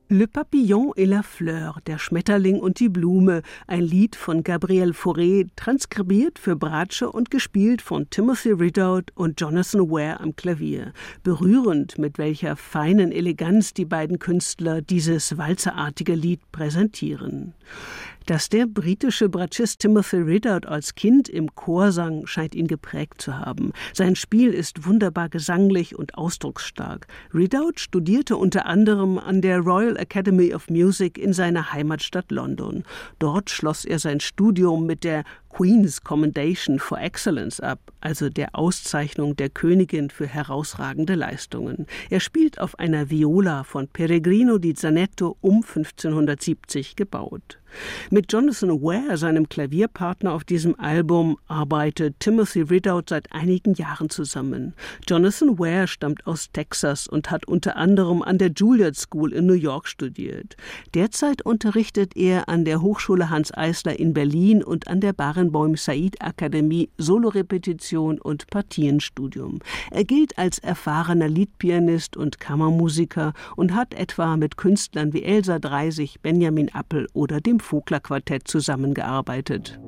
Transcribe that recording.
Le Papillon et la Fleur, der Schmetterling und die Blume, ein Lied von Gabriel Fauré, transkribiert für Bratsche und gespielt von Timothy Ridout und Jonathan Ware am Klavier. Berührend, mit welcher feinen Eleganz die beiden Künstler dieses walzerartige Lied präsentieren. Dass der britische Bratschist Timothy Ridout als Kind im Chor sang, scheint ihn geprägt zu haben. Sein Spiel ist wunderbar gesanglich und ausdrucksstark. Ridout studierte unter anderem an der Royal Academy of Music in seiner Heimatstadt London. Dort schloss er sein Studium mit der Queen's Commendation for Excellence ab, also der Auszeichnung der Königin für herausragende Leistungen. Er spielt auf einer Viola von Peregrino di Zanetto um 1570 gebaut. Mit Jonathan Ware, seinem Klavierpartner auf diesem Album, arbeitet Timothy Ridout seit einigen Jahren zusammen. Jonathan Ware stammt aus Texas und hat unter anderem an der Juilliard School in New York studiert. Derzeit unterrichtet er an der Hochschule Hanns Eisler in Berlin und an der Barenboim-Said-Akademie Solorepetition und Partienstudium. Er gilt als erfahrener Liedpianist und Kammermusiker und hat etwa mit Künstlern wie Elsa Dreisig, Benjamin Appel oder dem Vogler-Quartett zusammengearbeitet.